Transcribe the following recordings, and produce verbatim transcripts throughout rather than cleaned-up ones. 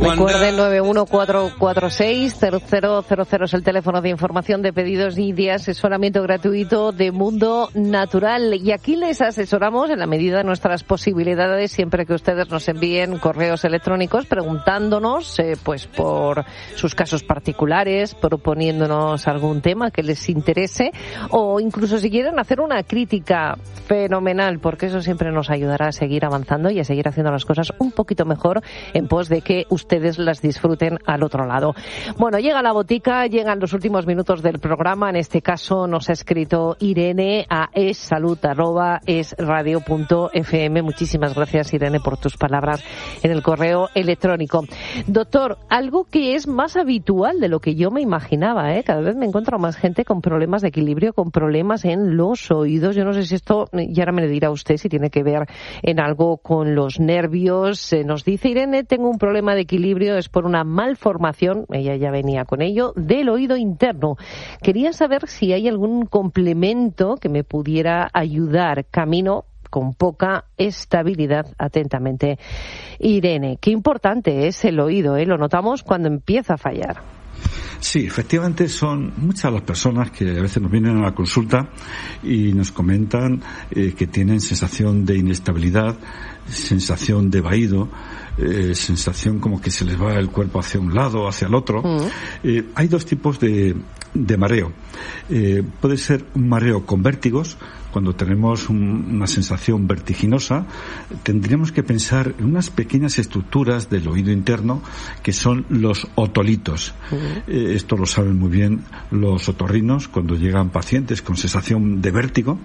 Recuerden, nueve uno cuatro cuatro seis cero cero cero cero es el teléfono de información de pedidos y de asesoramiento gratuito de Mundo Natural. Y aquí les asesoramos en la medida de nuestras posibilidades, siempre que ustedes nos envíen correos electrónicos preguntándonos eh, pues por sus casos particulares, proponiéndonos algún tema que les interese, o incluso si quieren hacer una crítica, fenomenal, porque eso siempre nos ayudará a seguir avanzando y a seguir haciendo las cosas un poquito mejor en pos de que ustedes las disfruten al otro lado. Bueno, llega la botica, llegan los últimos minutos del programa. En este caso nos ha escrito Irene a essalud arroba esradio punto f m. Muchísimas gracias, Irene, por tus palabras en el correo electrónico. Doctor, algo que es más habitual de lo que yo me imaginaba, ¿eh? Cada vez me encuentro más gente con problemas de equilibrio, con problemas en los oídos. Yo no sé si esto, y ahora me lo dirá usted, si tiene que ver en algo con los nervios. Eh, nos dice Irene, tengo un problema de equilibrio, es por una malformación, ella ya venía con ello, del oído interno. Quería saber si hay algún complemento que me pudiera ayudar. Camino con poca estabilidad. Atentamente, Irene. Qué importante es el oído, ¿eh? Lo notamos cuando empieza a fallar. Sí, efectivamente son muchas las personas que a veces nos vienen a la consulta y nos comentan eh, que tienen sensación de inestabilidad, sensación de vaído, eh, sensación como que se les va el cuerpo hacia un lado, hacia el otro. Mm. Eh, hay dos tipos de, de mareo. Eh, puede ser un mareo con vértigos. Cuando tenemos un, una sensación vertiginosa, tendríamos que pensar en unas pequeñas estructuras del oído interno que son los otolitos. Uh-huh. Eh, esto lo saben muy bien los otorrinos cuando llegan pacientes con sensación de vértigo.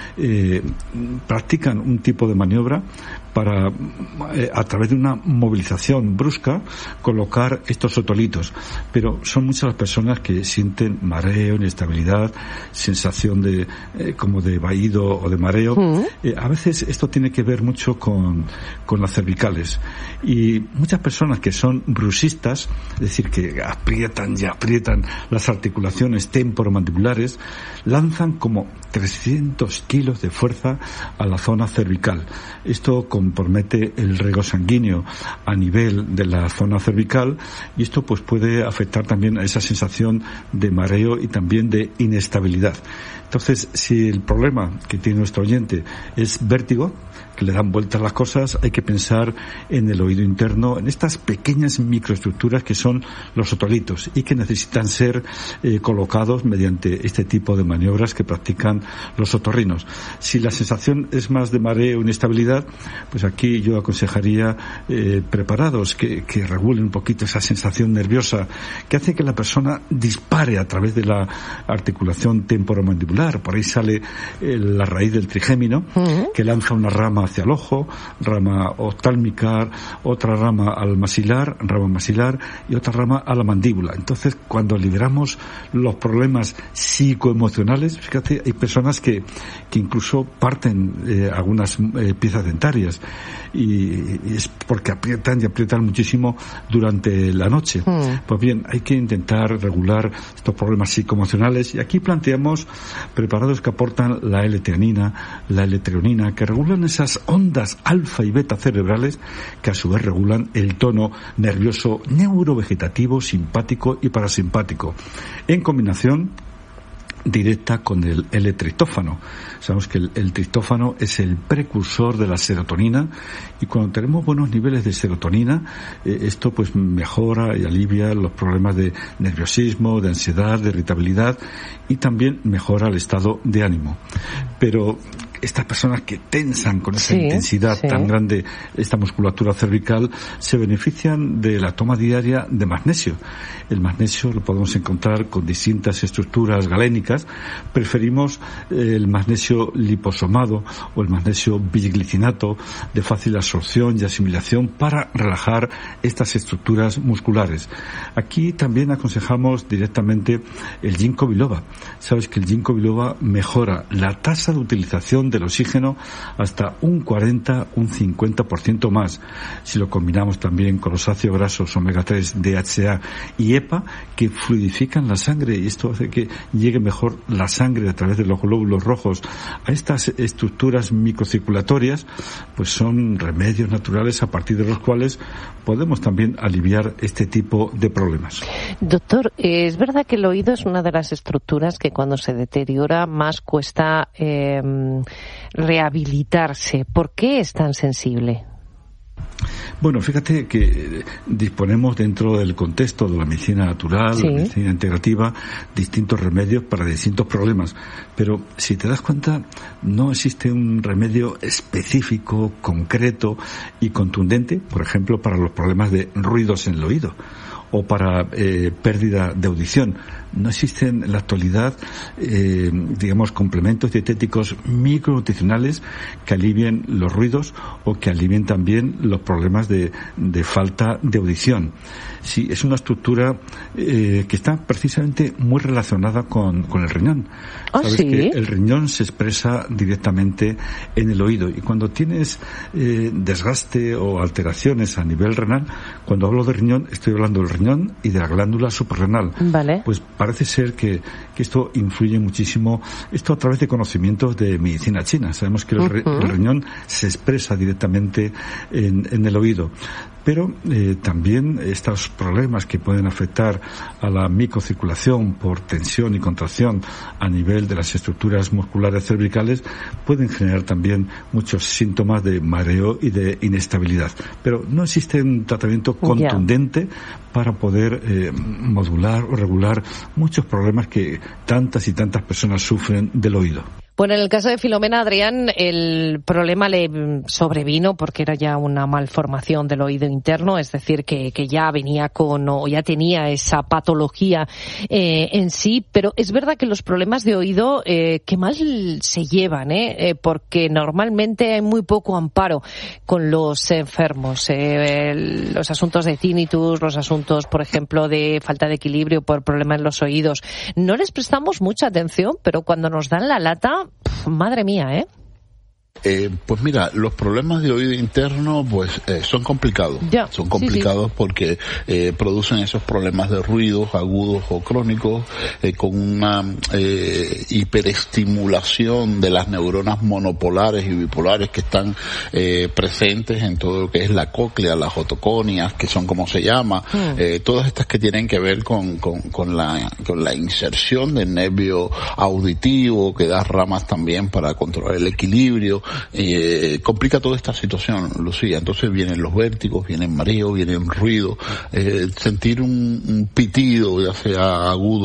Eh, practican un tipo de maniobra para, eh, a través de una movilización brusca, colocar estos otolitos. Pero son muchas las personas que sienten mareo, inestabilidad, sensación de eh, como de vaído o de mareo. Uh-huh. Eh, a veces esto tiene que ver mucho con, con las cervicales. Y muchas personas que son bruxistas, es decir, que aprietan y aprietan las articulaciones temporomandibulares, lanzan como trescientos kilos de fuerza a la zona cervical. Esto compromete el riego sanguíneo a nivel de la zona cervical y esto pues puede afectar también a esa sensación de mareo y también de inestabilidad. Entonces, si el problema que tiene nuestro oyente es vértigo, que le dan vueltas las cosas, hay que pensar en el oído interno, en estas pequeñas microestructuras que son los otolitos y que necesitan ser eh, colocados mediante este tipo de maniobras que practican los otorrinos. Si la sensación es más de mareo o inestabilidad, pues aquí yo aconsejaría eh, preparados que, que regulen un poquito esa sensación nerviosa que hace que la persona dispare a través de la articulación temporomandibular. Por ahí sale eh, la raíz del trigémino, uh-huh. que lanza una rama hacia el ojo, rama oftálmica, otra rama al maxilar, rama maxilar y otra rama a la mandíbula. Entonces, cuando liberamos los problemas psicoemocionales, fíjate, hay personas que, que incluso parten eh, algunas eh, piezas dentarias y, y es porque aprietan y aprietan muchísimo durante la noche. Mm. Pues bien, hay que intentar regular estos problemas psicoemocionales y aquí planteamos preparados que aportan la L-teanina, la L-treonina, que regulan esas ondas alfa y beta cerebrales que a su vez regulan el tono nervioso neurovegetativo, simpático y parasimpático, en combinación directa con el L-triptófano. Sabemos que el, el triptófano es el precursor de la serotonina y cuando tenemos buenos niveles de serotonina, eh, esto pues mejora y alivia los problemas de nerviosismo, de ansiedad, de irritabilidad y también mejora el estado de ánimo. Pero estas personas que tensan con esa sí, intensidad sí. tan grande esta musculatura cervical se benefician de la toma diaria de magnesio. El magnesio lo podemos encontrar con distintas estructuras galénicas. Preferimos el magnesio liposomado o el magnesio biglicinato de fácil absorción y asimilación para relajar estas estructuras musculares. Aquí también aconsejamos directamente el ginkgo biloba. Sabes que el ginkgo biloba mejora la tasa de utilización del oxígeno hasta un cuarenta, un cincuenta por ciento más. Si lo combinamos también con los ácidos grasos omega tres, D H A y E P A, que fluidifican la sangre, y esto hace que llegue mejor la sangre a través de los glóbulos rojos a estas estructuras microcirculatorias, pues son remedios naturales a partir de los cuales podemos también aliviar este tipo de problemas. Doctor, ¿es verdad que el oído es una de las estructuras que cuando se deteriora más cuesta eh, rehabilitarse? ¿Por qué es tan sensible? Bueno, fíjate que disponemos dentro del contexto de la medicina natural, sí, la medicina integrativa, distintos remedios para distintos problemas. Pero si te das cuenta, no existe un remedio específico, concreto y contundente, por ejemplo, para los problemas de ruidos en el oído o para eh, pérdida de audición. No existen en la actualidad, eh, digamos, complementos dietéticos micronutricionales que alivien los ruidos o que alivien también los problemas de, de falta de audición. Sí, es una estructura eh, que está precisamente muy relacionada con, con el riñón. ¿Ah, Sabes sí? que el riñón se expresa directamente en el oído, y cuando tienes eh, desgaste o alteraciones a nivel renal, cuando hablo de riñón estoy hablando del riñón y de la glándula suprarrenal. Vale. Pues parece ser que, que esto influye muchísimo, esto a través de conocimientos de medicina china. Sabemos que el, uh-huh. el riñón se expresa directamente en, en el oído. Pero eh, también estos problemas que pueden afectar a la microcirculación por tensión y contracción a nivel de las estructuras musculares cervicales pueden generar también muchos síntomas de mareo y de inestabilidad. Pero no existe un tratamiento contundente yeah. para poder eh, modular o regular muchos problemas que tantas y tantas personas sufren del oído. Bueno, en el caso de Filomena, Adrián, el problema le sobrevino porque era ya una malformación del oído interno, es decir, que, que ya venía con o ya tenía esa patología eh, en sí, pero es verdad que los problemas de oído eh, que mal se llevan, ¿eh? eh, porque normalmente hay muy poco amparo con los enfermos. Eh, el, los asuntos de tinnitus, los asuntos, por ejemplo, de falta de equilibrio por problemas en los oídos, no les prestamos mucha atención, pero cuando nos dan la lata, madre mía, ¿eh? Eh, pues mira, los problemas de oído interno pues eh, son complicados, ya, son complicados sí, sí. porque eh, producen esos problemas de ruidos agudos o crónicos eh, con una eh, hiperestimulación de las neuronas monopolares y bipolares que están eh, presentes en todo lo que es la cóclea, las otoconias, que son como se llama, mm. eh, todas estas que tienen que ver con, con, con la con la inserción del nervio auditivo, que da ramas también para controlar el equilibrio. Eh, complica toda esta situación, Lucía. Entonces vienen los vértigos, vienen mareos, vienen ruido, eh, sentir un, un pitido, ya sea agudo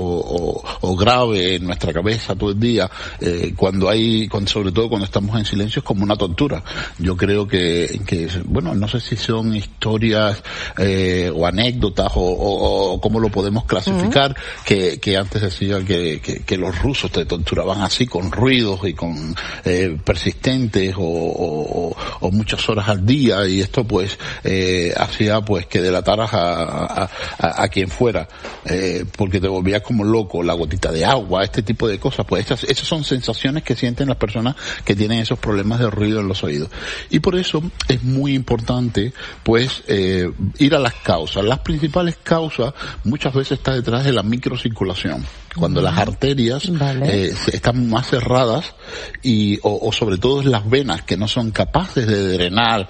o, o, o grave en nuestra cabeza todo el día, eh, cuando hay, cuando, sobre todo cuando estamos en silencio, es como una tontura. Yo creo que, que bueno, no sé si son historias eh, o anécdotas o, o, o cómo lo podemos clasificar, uh-huh. que, que antes decían que, que, que los rusos te torturaban así con ruidos y con eh, persistentes o, o, o muchas horas al día, y esto pues eh, hacía pues que delataras a, a, a, a quien fuera, eh, porque te volvías como loco, la gotita de agua, este tipo de cosas. Pues estas, esas son sensaciones que sienten las personas que tienen esos problemas de ruido en los oídos, y por eso es muy importante pues eh, ir a las causas. Las principales causas muchas veces está detrás de la microcirculación, cuando las arterias vale. eh, están más cerradas y o, o sobre todo las venas que no son capaces de drenar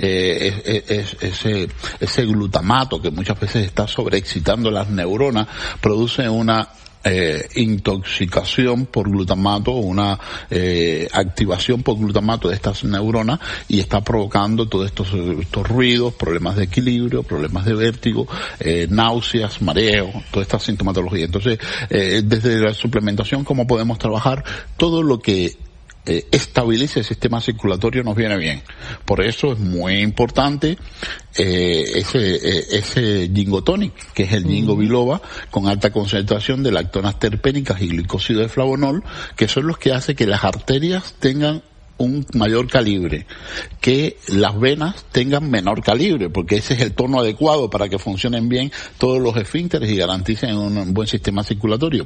eh, es, es, ese ese glutamato que muchas veces está sobreexcitando las neuronas, produce una Eh, intoxicación por glutamato, una eh, activación por glutamato de estas neuronas, y está provocando todos estos, estos ruidos, problemas de equilibrio, problemas de vértigo, eh, náuseas, mareo, toda esta sintomatología. Entonces, eh, desde la suplementación, ¿cómo podemos trabajar? Todo lo que Eh, estabilice el sistema circulatorio nos viene bien. Por eso es muy importante eh, ese eh, ese Gingotonic, que es el Ginkgo biloba, con alta concentración de lactonas terpénicas y glicósido de flavonol, que son los que hacen que las arterias tengan un mayor calibre, que las venas tengan menor calibre, porque ese es el tono adecuado para que funcionen bien todos los esfínteres y garanticen un buen sistema circulatorio,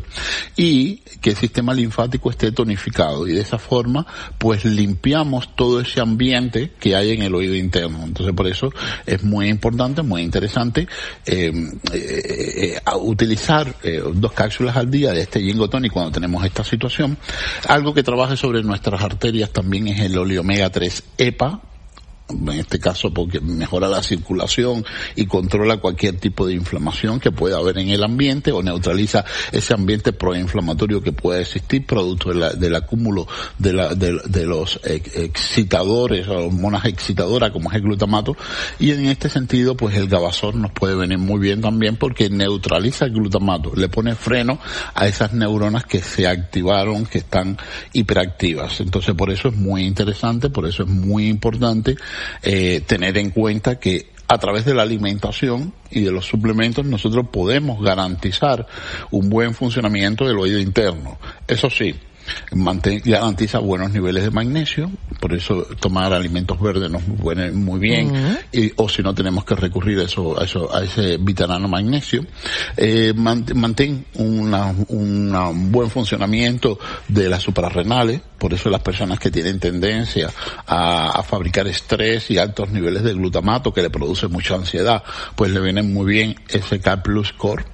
y que el sistema linfático esté tonificado, y de esa forma pues limpiamos todo ese ambiente que hay en el oído interno. Entonces por eso es muy importante, muy interesante eh, eh, eh, utilizar eh, dos cápsulas al día de este Ginkgo Tonic cuando tenemos esta situación. Algo que trabaje sobre nuestras arterias también es el oleomega tres E P A, en este caso porque mejora la circulación y controla cualquier tipo de inflamación que pueda haber en el ambiente, o neutraliza ese ambiente proinflamatorio que pueda existir producto de la, del acúmulo de, la, de, de los excitadores, hormonas excitadoras como es el glutamato. Y en este sentido pues el Gabasol nos puede venir muy bien también porque neutraliza el glutamato, le pone freno a esas neuronas que se activaron, que están hiperactivas. Entonces por eso es muy interesante, por eso es muy importante Eh, tener en cuenta que a través de la alimentación y de los suplementos nosotros podemos garantizar un buen funcionamiento del oído interno. Eso sí, Mantén, garantiza buenos niveles de magnesio, por eso tomar alimentos verdes nos viene muy bien, uh-huh. y, o si no tenemos que recurrir a eso, a eso, a ese vitamina magnesio. Eh, mantén una, una, un buen funcionamiento de las suprarrenales, por eso las personas que tienen tendencia a, a fabricar estrés y altos niveles de glutamato que le produce mucha ansiedad, pues le viene muy bien ese K Plus Core.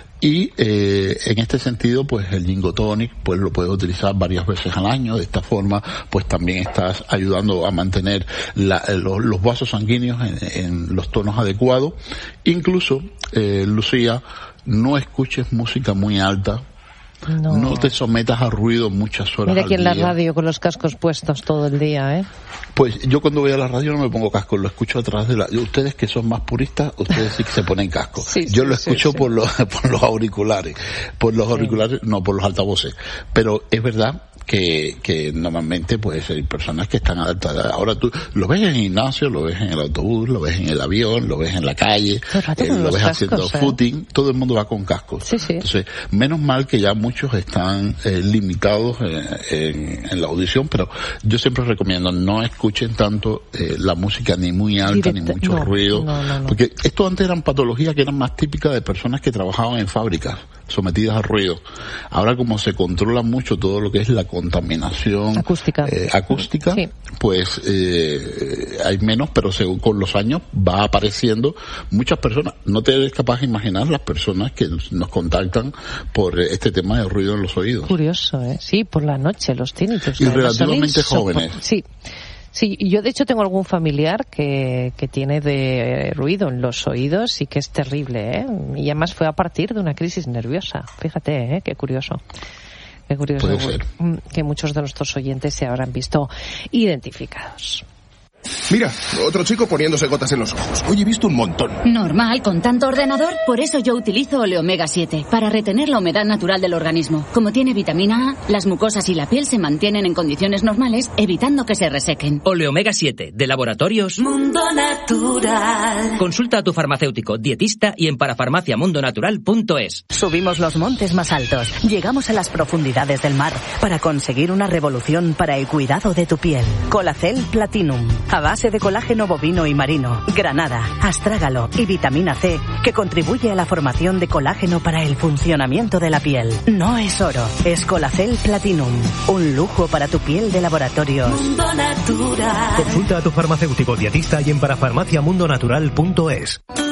Y eh, en este sentido pues el Ginkgo Tonic pues lo puedes utilizar varias veces al año. De esta forma pues también estás ayudando a mantener la, los, los vasos sanguíneos en, en los tonos adecuados. Incluso eh, Lucía, no escuches música muy alta. No. no te sometas a ruido muchas horas. Mira aquí al en la día. radio con los cascos puestos todo el día, ¿eh? Pues yo cuando voy a la radio no me pongo casco, lo escucho a través de la... Ustedes que son más puristas, ustedes sí que se ponen casco. Sí, yo sí, lo escucho sí, sí. por los por los auriculares, por los sí. auriculares, no por los altavoces. Pero es verdad que que normalmente pues hay personas que están adaptadas. Ahora tú lo ves en el gimnasio, lo ves en el autobús, lo ves en el avión, lo ves en la calle, eh, lo ves cascos, haciendo ¿eh? footing, todo el mundo va con cascos. Sí, sí. Entonces, menos mal que ya muchos están eh, limitados eh, en, en la audición, pero yo siempre recomiendo no escuchen tanto eh, la música ni muy alta Directa, ni mucho no, ruido, no, no, no. porque esto antes eran patologías que eran más típicas de personas que trabajaban en fábricas sometidas al ruido. Ahora como se controla mucho todo lo que es la contaminación acústica, eh, acústica sí. pues eh, hay menos, pero según con los años va apareciendo muchas personas. No te eres capaz de imaginar las personas que nos contactan por este tema de ruido en los oídos. Curioso, ¿eh? Sí, por la noche los tinnitus. Y relativamente jóvenes. Sí. Sí, yo de hecho tengo algún familiar que, que tiene de ruido en los oídos y que es terrible, ¿eh? Y además fue a partir de una crisis nerviosa. Fíjate, ¿eh? Qué curioso. Qué curioso. Puede ser. Que muchos de nuestros oyentes se habrán visto identificados. Mira, otro chico poniéndose gotas en los ojos. Hoy he visto un montón. Normal, con tanto ordenador. Por eso yo utilizo Oleomega siete, para retener la humedad natural del organismo. Como tiene vitamina A, las mucosas y la piel se mantienen en condiciones normales, evitando que se resequen. Oleomega siete, de Laboratorios Mundo Natural. Consulta a tu farmacéutico, dietista y en parafarmacia mundo natural punto es. Subimos los montes más altos, llegamos a las profundidades del mar para conseguir una revolución para el cuidado de tu piel. Colacel Platinum, a base de colágeno bovino y marino, granada, astrágalo y vitamina C, que contribuye a la formación de colágeno para el funcionamiento de la piel. No es oro, es Colacel Platinum, un lujo para tu piel de laboratorio. Mundo Natural. Consulta a tu farmacéutico, dietista y en parafarmacia mundo natural punto es.